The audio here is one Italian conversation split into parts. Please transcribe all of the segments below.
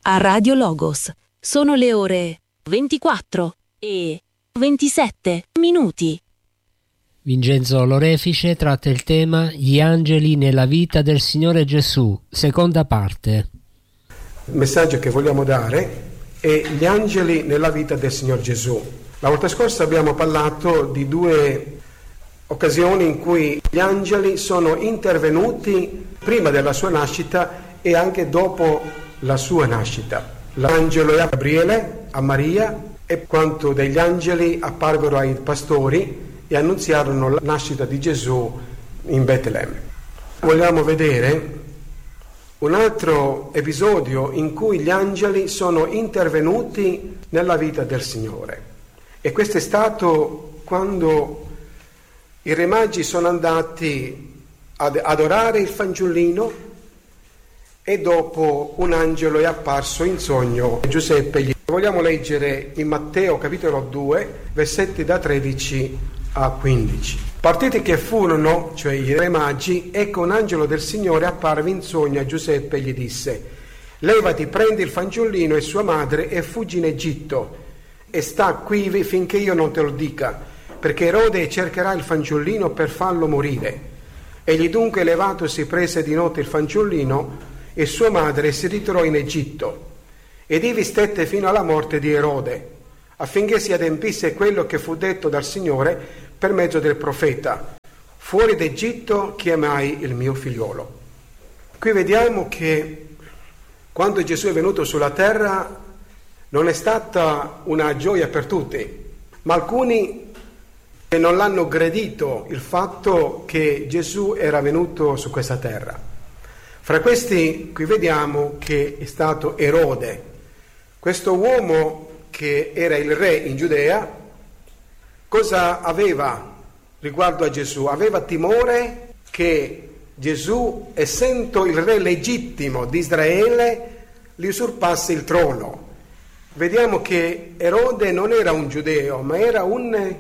a Radio Logos. Sono le ore 24 e 27 minuti. Vincenzo Lorefice tratta il tema Gli angeli nella vita del Signore Gesù, seconda parte. Il messaggio che vogliamo dare è gli angeli nella vita del Signor Gesù. La volta scorsa abbiamo parlato di due occasioni in cui gli angeli sono intervenuti prima della sua nascita e anche dopo la sua nascita. L'angelo è a Gabriele, a Maria, e quanto degli angeli apparvero ai pastori e annunziarono la nascita di Gesù in Betlemme. Vogliamo vedere un altro episodio in cui gli angeli sono intervenuti nella vita del Signore, e questo è stato quando i re magi sono andati ad adorare il fanciullino e dopo un angelo è apparso in sogno a Giuseppe. Vogliamo leggere in Matteo capitolo 2 versetti da 13 a 15. Partiti che furono, cioè i re magi, ecco un angelo del Signore apparve in sogno a Giuseppe e gli disse: levati, prendi il fanciullino e sua madre e fuggi in Egitto e sta qui finché io non te lo dica, perché Erode cercherà il fanciullino per farlo morire. Egli dunque, levatosi, prese di notte il fanciullino e sua madre e si ritirò in Egitto, ed ivi stette fino alla morte di Erode, affinché si adempisse quello che fu detto dal Signore per mezzo del profeta: fuori d'Egitto chiamai il mio figliolo. Qui vediamo che quando Gesù è venuto sulla terra non è stata una gioia per tutti, ma alcuni che non l'hanno gradito il fatto che Gesù era venuto su questa terra. Fra questi qui vediamo che è stato Erode, questo uomo che era il re in Giudea. Cosa aveva riguardo a Gesù? Aveva timore che Gesù, essendo il re legittimo di Israele, gli usurpasse il trono. Vediamo che Erode non era un giudeo, ma era un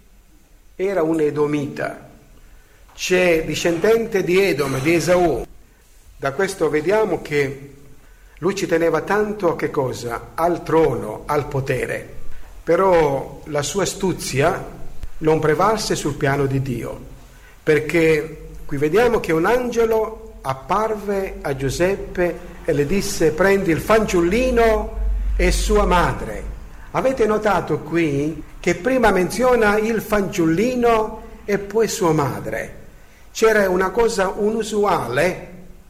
edomita, c'è discendente di Edom, di Esaù. Da questo vediamo che lui ci teneva tanto a che cosa? Al trono, al potere. Però la sua astuzia non prevalse sul piano di Dio, perché qui vediamo che un angelo apparve a Giuseppe e le disse: prendi il fanciullino e sua madre. Avete notato qui che prima menziona il fanciullino e poi sua madre? C'era una cosa inusuale.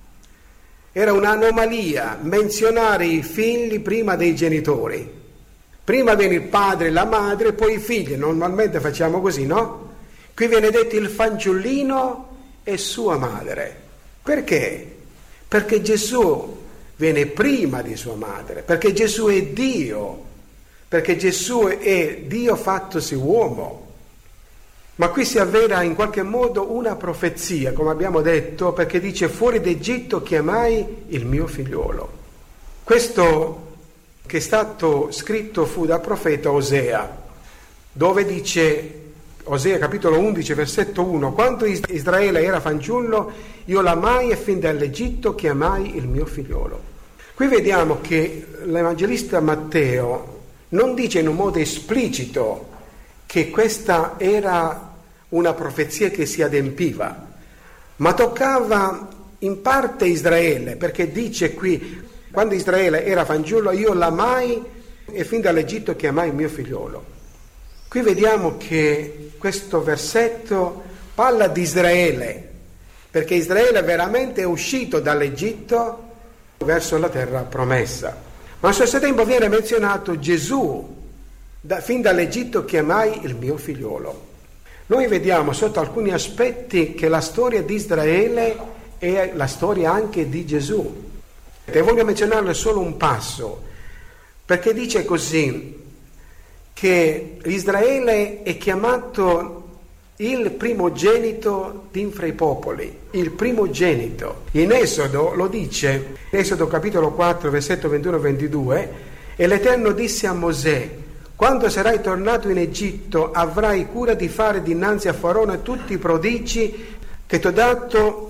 Era un'anomalia menzionare i figli prima dei genitori. Prima viene il padre, la madre, poi i figli. Normalmente facciamo così, no? Qui viene detto il fanciullino e sua madre. Perché? Perché Gesù viene prima di sua madre, perché Gesù è Dio, perché Gesù è Dio fattosi uomo. Ma qui si avvera in qualche modo una profezia, come abbiamo detto, perché dice: fuori d'Egitto chiamai il mio figliolo. Questo che è stato scritto fu dal profeta Osea, dove dice, Osea capitolo 11 versetto 1: quando Israele era fanciullo io l'amai e fin dall'Egitto chiamai il mio figliolo. Qui vediamo che l'evangelista Matteo non dice in un modo esplicito che questa era una profezia che si adempiva, ma toccava in parte Israele, perché dice qui: quando Israele era fanciullo io l'amai e fin dall'Egitto chiamai il mio figliolo. Qui vediamo che questo versetto parla di Israele, perché Israele veramente è uscito dall'Egitto verso la terra promessa, ma allo stesso tempo viene menzionato Gesù: fin dall'Egitto chiamai il mio figliolo. Noi vediamo sotto alcuni aspetti che la storia di Israele è la storia anche di Gesù. E voglio menzionarle solo un passo, perché dice così che Israele è chiamato il primogenito d'infra i popoli, il primogenito. In Esodo lo dice, Esodo capitolo 4 versetto 21-22: e l'Eterno disse a Mosè: quando sarai tornato in Egitto avrai cura di fare dinanzi a Faraone tutti i prodigi che ti ho dato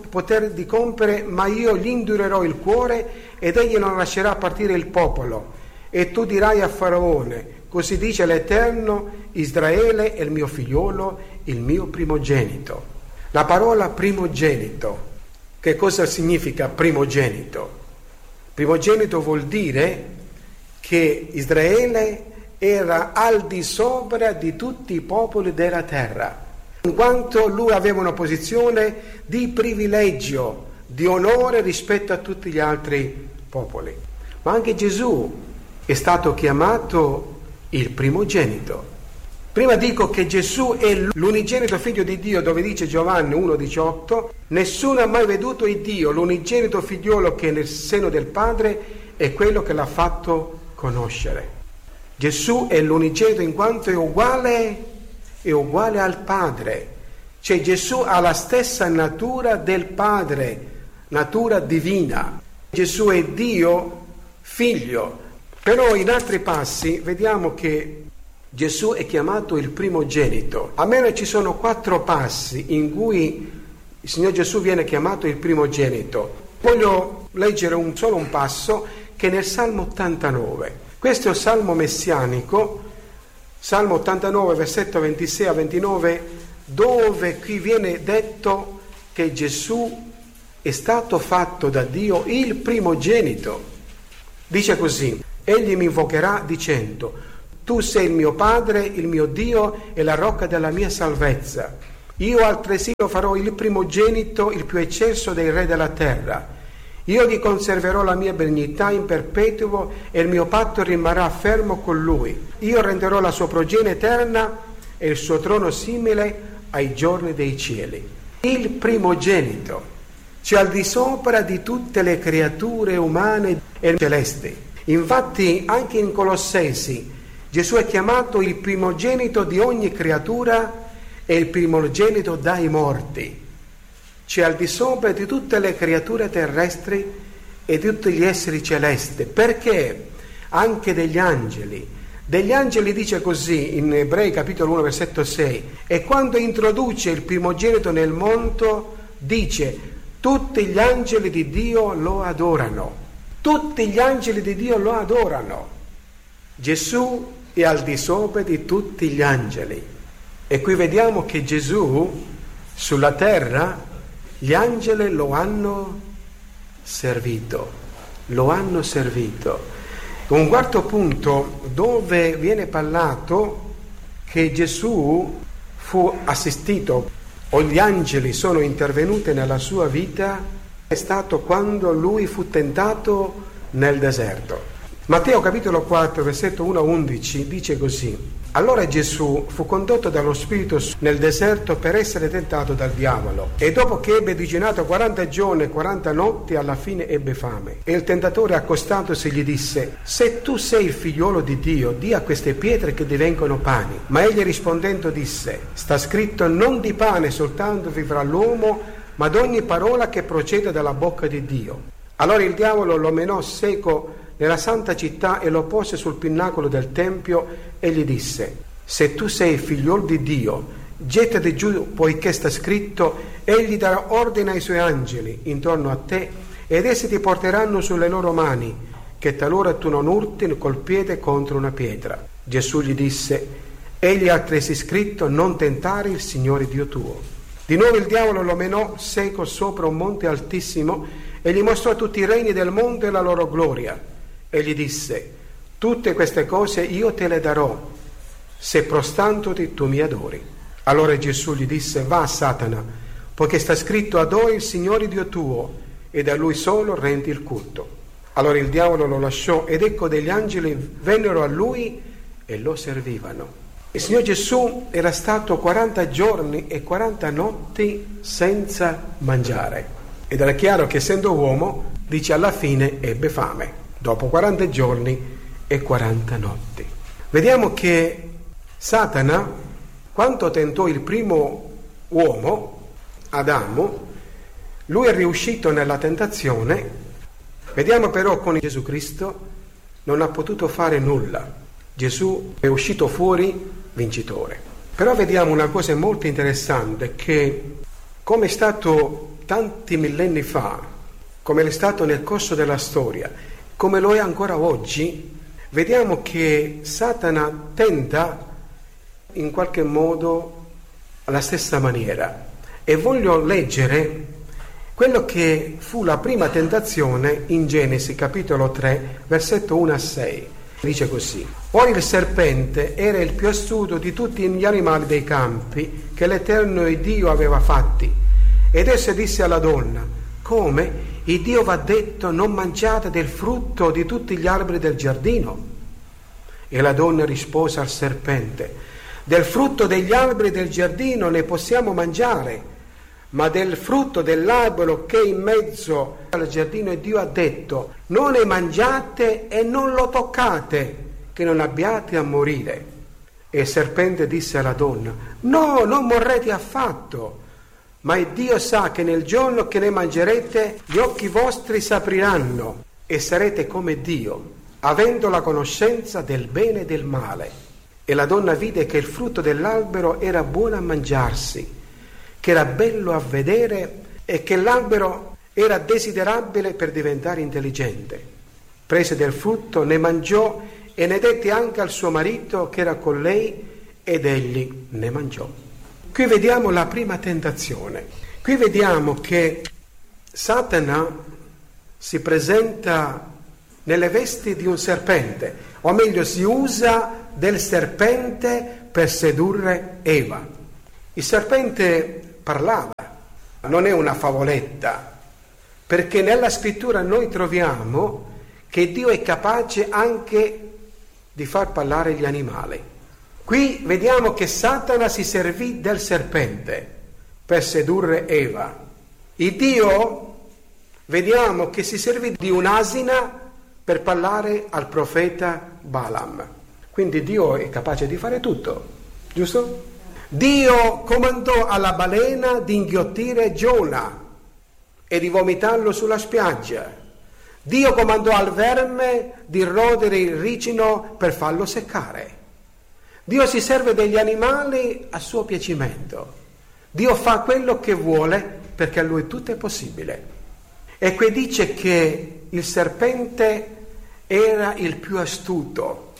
potere di compiere, ma io gli indurerò il cuore ed egli non lascerà partire il popolo. E tu dirai a Faraone, così dice l'Eterno, Israele è il mio figliolo, il mio primogenito. La parola primogenito, che cosa significa primogenito? Primogenito vuol dire che Israele era al di sopra di tutti i popoli della terra, in quanto lui aveva una posizione di privilegio, di onore rispetto a tutti gli altri popoli. Ma anche Gesù è stato chiamato il primogenito. Prima dico che Gesù è l'unigenito figlio di Dio, dove dice Giovanni 1,18, nessuno ha mai veduto il Dio, l'unigenito figliolo che è nel seno del Padre è quello che l'ha fatto conoscere. Gesù è l'unigenito in quanto è uguale al Padre, cioè Gesù ha la stessa natura del Padre, natura divina. Gesù è Dio figlio. Però in altri passi vediamo che Gesù è chiamato il primogenito. Almeno ci sono 4 passi in cui il Signore Gesù viene chiamato il primogenito. Voglio leggere solo un passo che è nel Salmo 89. Questo è il Salmo messianico, Salmo 89, versetto 26 a 29, dove qui viene detto che Gesù è stato fatto da Dio il primogenito. Dice così: egli mi invocherà dicendo, tu sei il mio Padre, il mio Dio e la rocca della mia salvezza. Io altresì lo farò il primogenito, il più eccelso dei re della terra. Io gli conserverò la mia benignità in perpetuo e il mio patto rimarrà fermo con lui. Io renderò la sua progenie eterna e il suo trono simile ai giorni dei cieli. Il primogenito, cioè al di sopra di tutte le creature umane e celesti. Infatti anche in Colossesi Gesù è chiamato il primogenito di ogni creatura e il primogenito dai morti, cioè al di sopra di tutte le creature terrestri e di tutti gli esseri celesti. Perché anche degli angeli dice così in Ebrei capitolo 1 versetto 6, e quando introduce il primogenito nel mondo dice tutti gli angeli di Dio lo adorano. Tutti gli angeli di Dio lo adorano. Gesù è al di sopra di tutti gli angeli. E qui vediamo che Gesù sulla terra gli angeli lo hanno servito. Un quarto punto dove viene parlato che Gesù fu assistito o gli angeli sono intervenuti nella sua vita è stato quando lui fu tentato nel deserto. Matteo capitolo 4 versetto 1 a 11 dice così: allora Gesù fu condotto dallo Spirito nel deserto per essere tentato dal diavolo, e dopo che ebbe digiunato 40 giorni e 40 notti alla fine ebbe fame. E il tentatore accostatosi gli disse: se tu sei il figliolo di Dio, di a queste pietre che divengono pani. Ma egli rispondendo disse: sta scritto, non di pane soltanto vivrà l'uomo, ma d'ogni parola che procede dalla bocca di Dio. Allora il diavolo lo menò seco nella santa città e lo pose sul pinnacolo del tempio e gli disse: se tu sei figliol di Dio, gettati giù, poiché sta scritto, egli darà ordine ai suoi angeli intorno a te ed essi ti porteranno sulle loro mani, che talora tu non urti col piede contro una pietra. Gesù gli disse: egli ha altresì scritto, non tentare il Signore Dio tuo. Di nuovo il diavolo lo menò seco sopra un monte altissimo e gli mostrò tutti i regni del mondo e la loro gloria. E gli disse: tutte queste cose io te le darò, se prostandoti tu mi adori. Allora Gesù gli disse: va Satana, poiché sta scritto, adori il Signore Dio tuo ed a Lui solo rendi il culto. Allora il diavolo lo lasciò ed ecco degli angeli vennero a lui e lo servivano. Il Signore Gesù era stato 40 giorni e 40 notti senza mangiare ed era chiaro che essendo uomo, dice, alla fine ebbe fame dopo 40 giorni e 40 notti. Vediamo che Satana, quando tentò il primo uomo, Adamo, lui è riuscito nella tentazione. Vediamo però con Gesù Cristo non ha potuto fare nulla. Gesù è uscito fuori vincitore. Però vediamo una cosa molto interessante, che come è stato tanti millenni fa, come è stato nel corso della storia, come lo è ancora oggi, vediamo che Satana tenta in qualche modo alla stessa maniera. E voglio leggere quello che fu la prima tentazione in Genesi capitolo 3, versetto 1 a 6. Dice così: Ora il serpente era il più astuto di tutti gli animali dei campi che l'Eterno Dio aveva fatti. Ed essa disse alla donna: come? Il Dio v'ha detto: non mangiate del frutto di tutti gli alberi del giardino? E la donna rispose al serpente: del frutto degli alberi del giardino ne possiamo mangiare, ma del frutto dell'albero che è in mezzo al giardino Dio ha detto: non ne mangiate e non lo toccate, che non abbiate a morire. E il serpente disse alla donna: no, non morrete affatto, ma il Dio sa che nel giorno che ne mangerete gli occhi vostri s'apriranno e sarete come Dio, avendo la conoscenza del bene e del male. E la donna vide che il frutto dell'albero era buono a mangiarsi, che era bello a vedere e che l'albero era desiderabile per diventare intelligente. Prese del frutto, ne mangiò e ne dette anche al suo marito che era con lei, ed egli ne mangiò. Qui vediamo la prima tentazione. Qui vediamo che Satana si presenta nelle vesti di un serpente, o meglio si usa del serpente per sedurre Eva. Il serpente parlava, non è una favoletta, perché nella scrittura noi troviamo che Dio è capace anche di far parlare gli animali. Qui vediamo che Satana si servì del serpente per sedurre Eva. Il Dio vediamo che si servì di un'asina per parlare al profeta Balaam. Quindi Dio è capace di fare tutto, giusto? Dio comandò alla balena di inghiottire Giona e di vomitarlo sulla spiaggia. Dio comandò al verme di rodere il ricino per farlo seccare. Dio si serve degli animali a suo piacimento. Dio fa quello che vuole perché a Lui tutto è possibile. E qui dice che il serpente era il più astuto.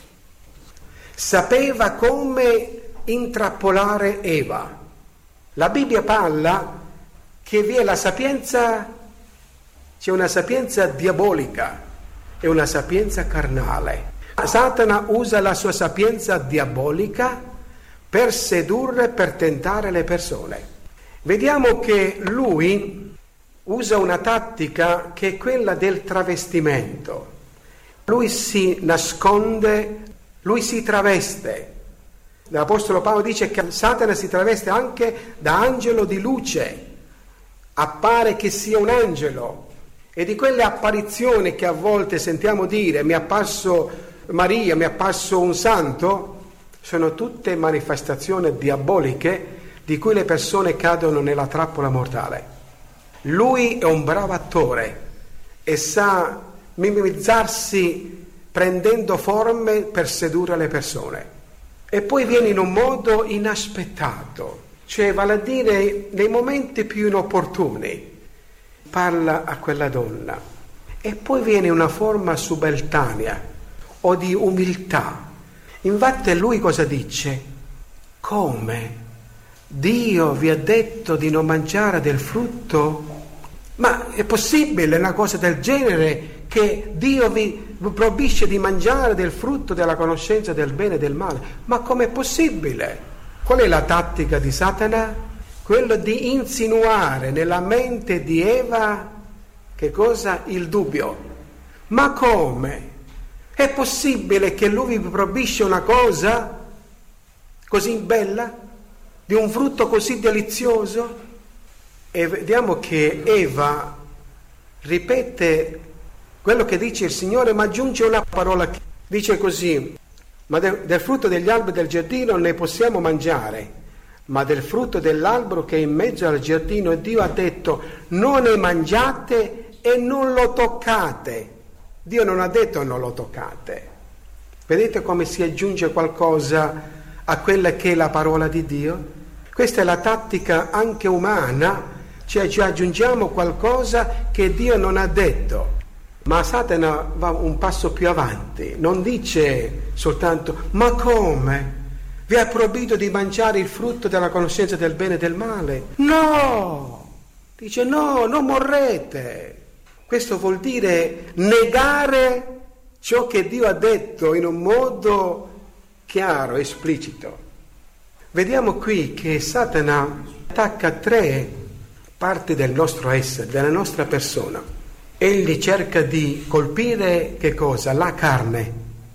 Sapeva come intrappolare Eva. La Bibbia parla che vi è la sapienza, c'è una sapienza diabolica e una sapienza carnale. Satana usa la sua sapienza diabolica per sedurre, per tentare le persone. Vediamo che lui usa una tattica che è quella del travestimento. Lui si nasconde, lui si traveste. L'Apostolo Paolo dice che Satana si traveste anche da angelo di luce, appare che sia un angelo, e di quelle apparizioni che a volte sentiamo dire mi è apparso Maria, mi è apparso un santo, sono tutte manifestazioni diaboliche di cui le persone cadono nella trappola mortale. Lui è un bravo attore e sa mimizzarsi prendendo forme per sedurre le persone. E poi viene in un modo inaspettato, cioè vale a dire nei momenti più inopportuni, parla a quella donna e poi viene una forma subaltanea o di umiltà. Infatti lui cosa dice? Come? Dio vi ha detto di non mangiare del frutto? Ma è possibile una cosa del genere, che Dio vi proibisce di mangiare del frutto della conoscenza del bene e del male? Ma com'è possibile? Qual è la tattica di Satana? Quello di insinuare nella mente di Eva che cosa? Il dubbio. Ma come? È possibile che lui vi proibisce una cosa così bella, di un frutto così delizioso? E vediamo che Eva ripete quello che dice il Signore, ma aggiunge una parola che dice così: ma del frutto degli alberi del giardino ne possiamo mangiare, ma del frutto dell'albero che è in mezzo al giardino Dio ha detto non ne mangiate e non lo toccate. Dio non ha detto non lo toccate. Vedete come si aggiunge qualcosa a quella che è la parola di Dio? Questa è la tattica anche umana, cioè ci aggiungiamo qualcosa che Dio non ha detto. Ma Satana va un passo più avanti, non dice soltanto ma come? Vi ha proibito di mangiare il frutto della conoscenza del bene e del male? No! Dice no, non morrete. Questo vuol dire negare ciò che Dio ha detto in un modo chiaro, esplicito. Vediamo qui che Satana attacca 3 parti del nostro essere, della nostra persona. Egli cerca di colpire che cosa? La carne,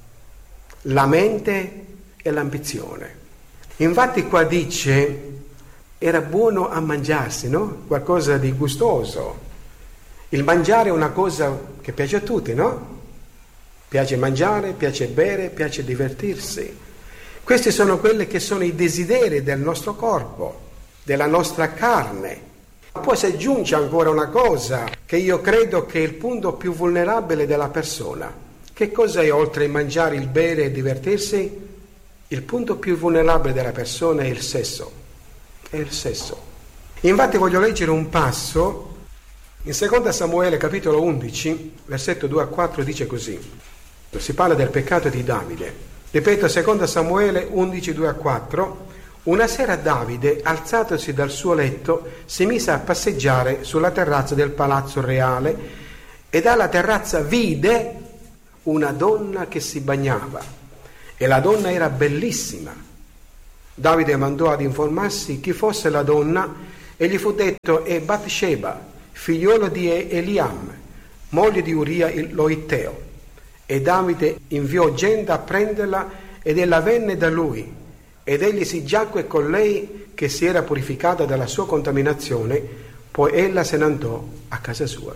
la mente e l'ambizione. Infatti qua dice era buono a mangiarsi, no? Qualcosa di gustoso. Il mangiare è una cosa che piace a tutti, no? Piace mangiare, piace bere, piace divertirsi. Questi sono quelli che sono i desideri del nostro corpo, della nostra carne. Poi si aggiunge ancora una cosa che io credo che è il punto più vulnerabile della persona. Che cosa è oltre a mangiare, il bere e divertirsi? Il punto più vulnerabile della persona è il sesso. È il sesso. Infatti voglio leggere un passo in 2 Samuele capitolo 11, versetto 2 a 4 dice così. Si parla del peccato di Davide. Ripeto, 2 Samuele 11, 2 a 4. Una sera Davide, alzatosi dal suo letto, si mise a passeggiare sulla terrazza del palazzo reale e dalla terrazza vide una donna che si bagnava e la donna era bellissima. Davide mandò ad informarsi chi fosse la donna e gli fu detto è Batsheba, figliolo di Eliam, moglie di Uria lo Itteo. E Davide inviò gente a prenderla ed ella venne da lui. Ed egli si giacque con lei che si era purificata dalla sua contaminazione, poi ella se ne andò a casa sua.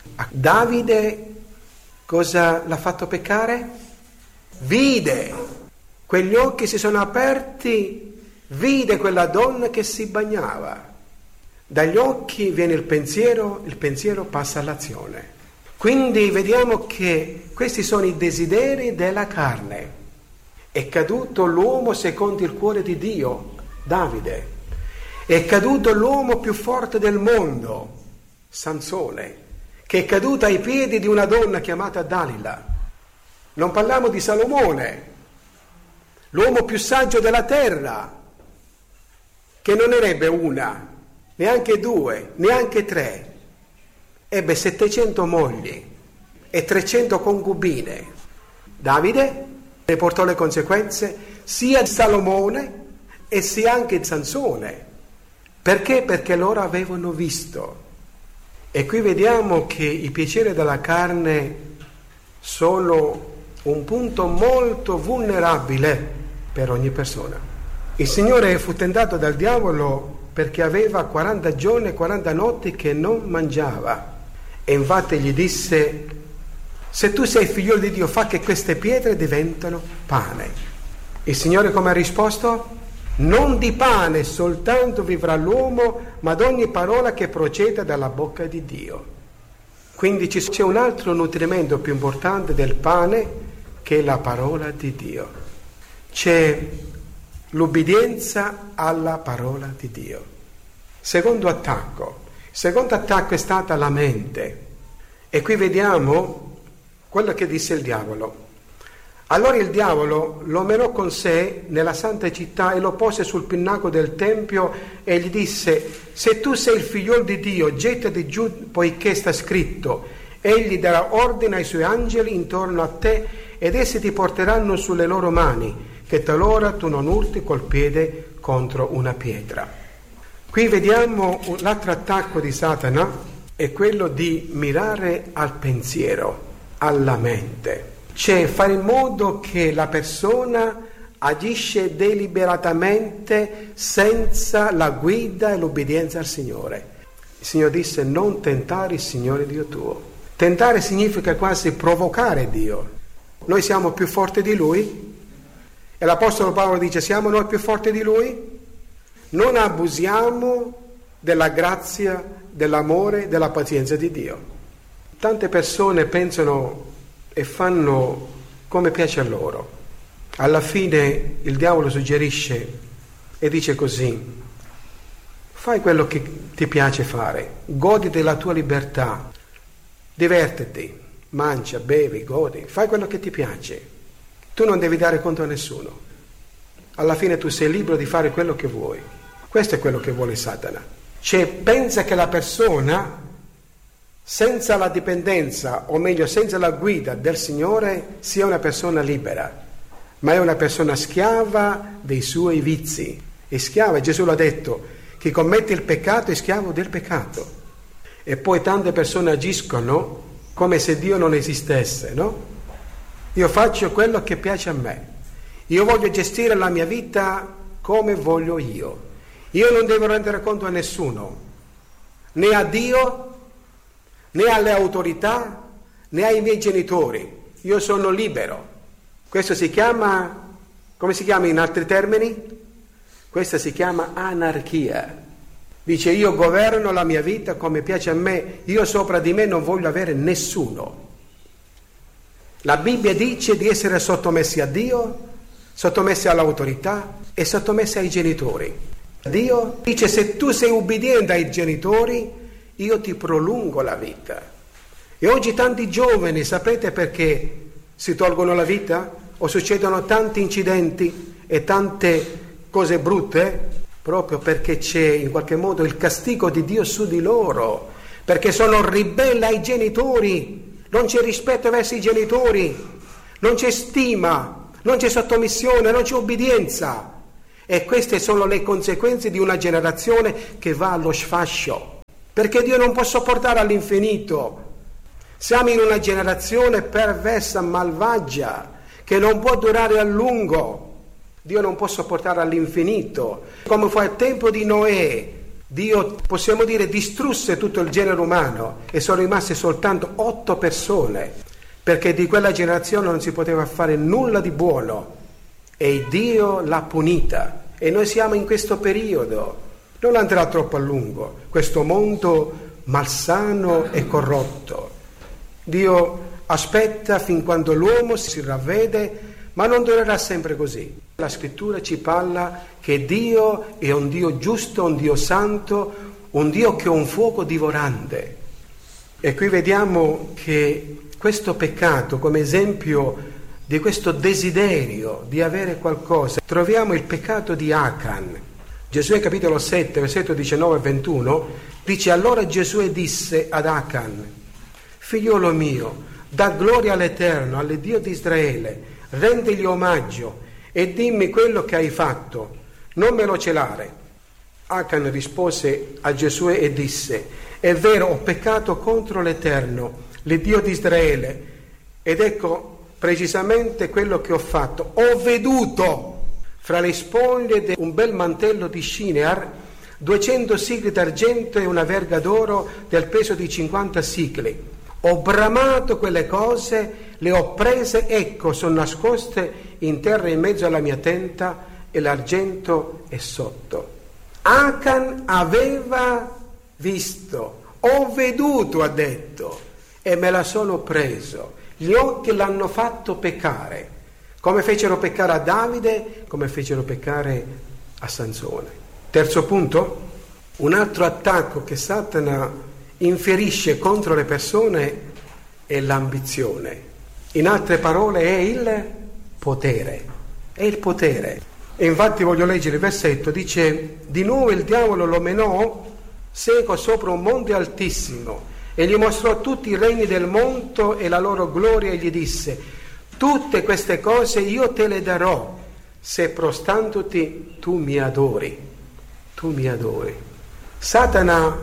Davide cosa l'ha fatto peccare? Vide, quegli occhi si sono aperti, vide quella donna che si bagnava. Dagli occhi viene il pensiero passa all'azione. Quindi vediamo che questi sono i desideri della carne. È caduto l'uomo secondo il cuore di Dio, Davide. È caduto l'uomo più forte del mondo, Sansone, che è caduto ai piedi di una donna chiamata Dalila. Non parliamo di Salomone, l'uomo più saggio della terra, che non ebbe una, neanche 2, neanche 3. Ebbe 700 mogli e 300 concubine. Davide ne portò le conseguenze sia Salomone e sia anche Sansone. Perché? Perché loro avevano visto. E qui vediamo che i piaceri della carne sono un punto molto vulnerabile per ogni persona. Il Signore fu tentato dal diavolo perché aveva 40 giorni e 40 notti che non mangiava. E infatti gli disse: se tu sei figlio di Dio, fa che queste pietre diventano pane. Il Signore come ha risposto? Non di pane soltanto vivrà l'uomo, ma di ogni parola che proceda dalla bocca di Dio. Quindi c'è un altro nutrimento più importante del pane, che è la parola di Dio. C'è l'ubbidienza alla parola di Dio. Secondo attacco. Il secondo attacco è stata la mente. E qui vediamo quello che disse il diavolo. Allora il diavolo lo menò con sé nella santa città e lo pose sul pinnacolo del tempio e gli disse: se tu sei il figliolo di Dio, gettati giù, poiché sta scritto: egli darà ordine ai suoi angeli intorno a te ed essi ti porteranno sulle loro mani, che talora tu non urti col piede contro una pietra. Qui vediamo l'altro attacco di Satana, è quello di mirare al pensiero, alla mente, cioè fare in modo che la persona agisce deliberatamente senza la guida e l'obbedienza al Signore. Il Signore disse: non tentare il Signore Dio tuo. Tentare significa quasi provocare Dio. Noi siamo più forti di Lui? E l'Apostolo Paolo dice: siamo noi più forti di Lui? Non abusiamo della grazia, dell'amore, della pazienza di Dio. Tante persone pensano e fanno come piace a loro. Alla fine il diavolo suggerisce e dice così: Fai quello che ti piace fare, godi della tua libertà, divertiti, mangia, bevi, godi, fai quello che ti piace. Tu non devi dare conto a nessuno. Alla fine tu sei libero di fare quello che vuoi. Questo è quello che vuole Satana. Cioè pensa che la persona senza la dipendenza, o meglio senza la guida del Signore, sia una persona libera, ma è una persona schiava dei suoi vizi. È schiava, Gesù l'ha detto, chi commette il peccato è schiavo del peccato. E poi tante persone agiscono come se Dio non esistesse, no? Io faccio quello che piace a me. Io voglio gestire la mia vita come voglio io. Io non devo rendere conto a nessuno, né a Dio, né alle autorità, né ai miei genitori. Io sono libero. Questo si chiama, come si chiama in altri termini? Questa si chiama anarchia. Dice io governo la mia vita come piace a me, io sopra di me non voglio avere nessuno. La Bibbia dice di essere sottomessi a Dio, sottomessi all'autorità e sottomessi ai genitori. Dio dice se tu sei ubbidiente ai genitori, io ti prolungo la vita. E oggi tanti giovani, sapete perché si tolgono la vita? O succedono tanti incidenti e tante cose brutte? Proprio perché c'è in qualche modo il castigo di Dio su di loro, perché sono ribelli ai genitori, non c'è rispetto verso i genitori, non c'è stima, non c'è sottomissione, non c'è obbedienza. E queste sono le conseguenze di una generazione che va allo sfascio, perché Dio non può sopportare all'infinito. Siamo in una generazione perversa, malvagia, che non può durare a lungo. Dio non può sopportare all'infinito. Come fu al tempo di Noè, Dio, possiamo dire, distrusse tutto il genere umano e sono rimaste soltanto 8 persone, perché di quella generazione non si poteva fare nulla di buono e Dio l'ha punita. E noi siamo in questo periodo. Non andrà troppo a lungo, questo mondo malsano e corrotto. Dio aspetta fin quando l'uomo si ravvede, ma non durerà sempre così. La scrittura ci parla che Dio è un Dio giusto, un Dio santo, un Dio che è un fuoco divorante. E qui vediamo che questo peccato, come esempio di questo desiderio di avere qualcosa, troviamo il peccato di Achan. Giosuè capitolo 7, versetto 19 e 21, dice allora Giosuè disse ad Achan, figliolo mio, dà gloria all'Eterno, all'Iddio di Israele, rendegli omaggio e dimmi quello che hai fatto, non me lo celare. Achan rispose a Giosuè e disse, è vero, ho peccato contro l'Eterno, l'Iddio di Israele, ed ecco precisamente quello che ho fatto. Ho veduto fra le spoglie di un bel mantello di Shinear 200 sicli d'argento e una verga d'oro del peso di 50 sicli. Ho bramato quelle cose, le ho prese, ecco, sono nascoste in terra in mezzo alla mia tenda e l'argento è sotto. Achan aveva visto, ho veduto, ha detto, e me la sono preso. Gli occhi l'hanno fatto peccare, come fecero peccare a Davide, come fecero peccare a Sansone. Terzo punto, un altro attacco che Satana inferisce contro le persone è l'ambizione. In altre parole è il potere. È il potere. E infatti voglio leggere il versetto, dice: di nuovo il diavolo lo menò seco sopra un monte altissimo e gli mostrò tutti i regni del mondo e la loro gloria e gli disse: tutte queste cose io te le darò se prostandoti tu mi adori. Tu mi adori. Satana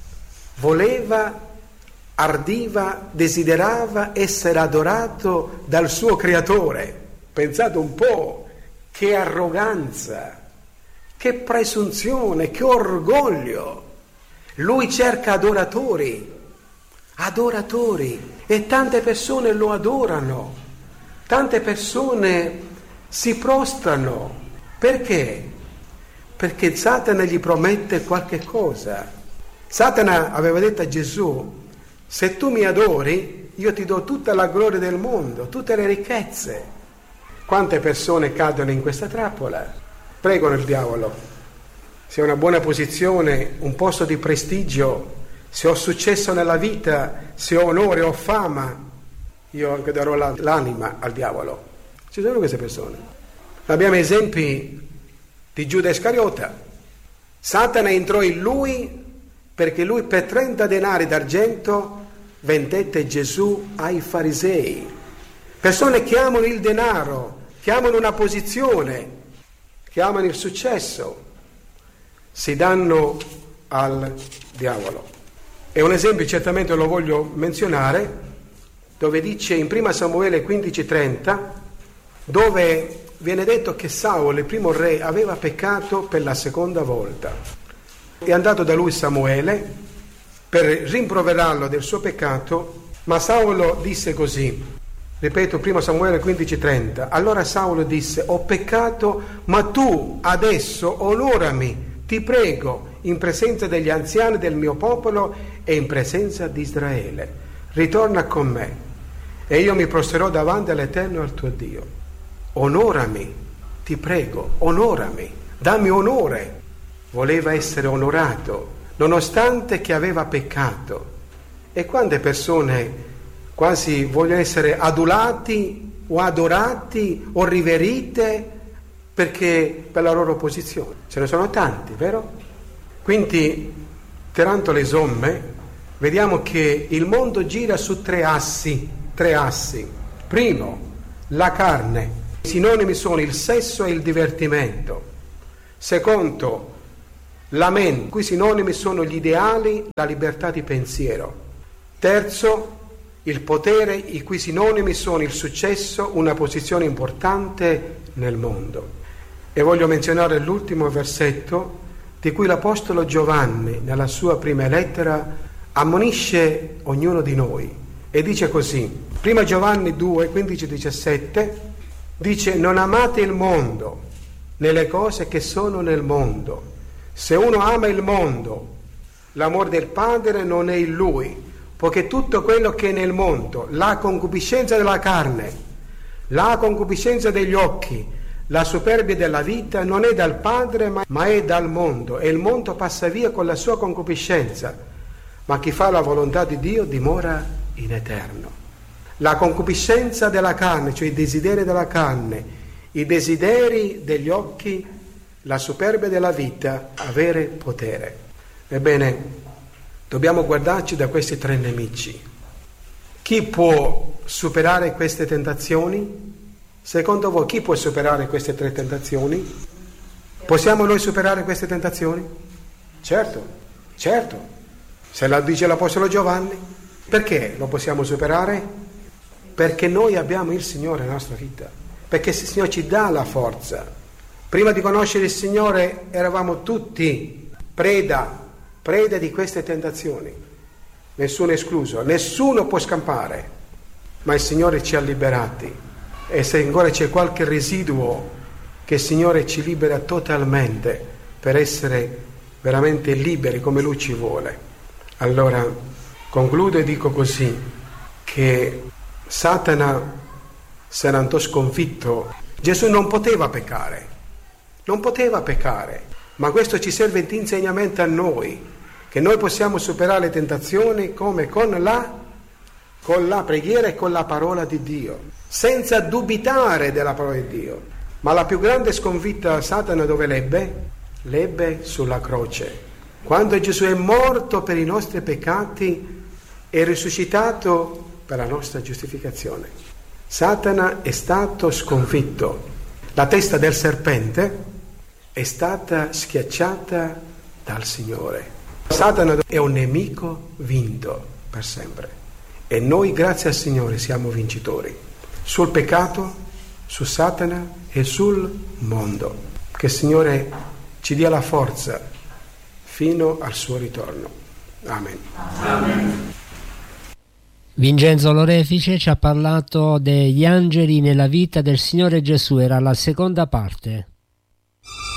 voleva, ardiva, desiderava essere adorato dal suo creatore. Pensate un po', che arroganza, che presunzione, che orgoglio. Lui cerca adoratori, e tante persone lo adorano, tante persone si prostrano. Perché? Perché Satana gli promette qualche cosa. Satana aveva detto a Gesù: se tu mi adori, io ti do tutta la gloria del mondo, tutte le ricchezze. Quante persone cadono in questa trappola? Pregano il diavolo: se ho una buona posizione, un posto di prestigio, se ho successo nella vita, se ho onore o fama, io anche darò l'anima al diavolo. Ci sono queste persone. Abbiamo esempi di Giuda Iscariota. Satana entrò in lui perché lui per 30 denari d'argento vendette Gesù ai farisei. Persone che amano il denaro, che amano una posizione, che amano il successo, si danno al diavolo. E un esempio certamente lo voglio menzionare, dove dice in 1 Samuele 15:30, dove viene detto che Saulo, il primo re, aveva peccato per la seconda volta. È andato da lui Samuele per rimproverarlo del suo peccato, ma Saulo disse così, ripeto 1 Samuele 15:30, allora Saulo disse: ho peccato, ma tu adesso onorami, ti prego, in presenza degli anziani del mio popolo e in presenza di Israele. Ritorna con me e io mi prosterò davanti all'Eterno, al tuo Dio. Onorami, ti prego, onorami, dammi onore. Voleva essere onorato, nonostante che aveva peccato. E quante persone quasi vogliono essere adulati o adorati o riverite perché per la loro posizione. Ce ne sono tanti, vero? Quindi, tirando le somme, vediamo che il mondo gira su tre assi. Primo, la carne. I sinonimi sono il sesso e il divertimento. Secondo, la mente, i cui sinonimi sono gli ideali, la libertà di pensiero. Terzo, il potere, i cui sinonimi sono il successo, una posizione importante nel mondo. E voglio menzionare l'ultimo versetto di cui l'Apostolo Giovanni, nella sua prima lettera, ammonisce ognuno di noi. E dice così, 1 Giovanni 2, 15-17, dice: non amate il mondo, né le cose che sono nel mondo. Se uno ama il mondo, l'amore del Padre non è in lui, poiché tutto quello che è nel mondo, la concupiscenza della carne, la concupiscenza degli occhi, la superbia della vita, non è dal Padre, ma è dal mondo, e il mondo passa via con la sua concupiscenza, ma chi fa la volontà di Dio dimora in eterno. La concupiscenza della carne, cioè i desideri della carne, i desideri degli occhi, la superbia della vita, avere potere. Ebbene, dobbiamo guardarci da questi tre nemici. Chi può superare queste tentazioni? Secondo voi, chi può superare queste tre tentazioni? Possiamo noi superare queste tentazioni? Certo. Se la dice l'Apostolo Giovanni. Perché lo possiamo superare? Perché noi abbiamo il Signore nella nostra vita. Perché il Signore ci dà la forza. Prima di conoscere il Signore eravamo tutti preda di queste tentazioni. Nessuno escluso. Nessuno può scampare. Ma il Signore ci ha liberati. E se ancora c'è qualche residuo, che il Signore ci libera totalmente per essere veramente liberi come Lui ci vuole. Allora concludo e dico così, che Satana se ne andò sconfitto. Gesù non poteva peccare, ma questo ci serve di insegnamento a noi, che noi possiamo superare le tentazioni come con la preghiera e con la parola di Dio, senza dubitare della parola di Dio. Ma la più grande sconfitta Satana dove l'ebbe? L'ebbe sulla croce. Quando Gesù è morto per i nostri peccati e risuscitato per la nostra giustificazione. Satana è stato sconfitto. La testa del serpente è stata schiacciata dal Signore. Satana è un nemico vinto per sempre. E noi, grazie al Signore, siamo vincitori. Sul peccato, su Satana e sul mondo. Che il Signore ci dia la forza fino al suo ritorno. Amen. Amen. Vincenzo Lorefice ci ha parlato degli angeli nella vita del Signore Gesù, era la seconda parte.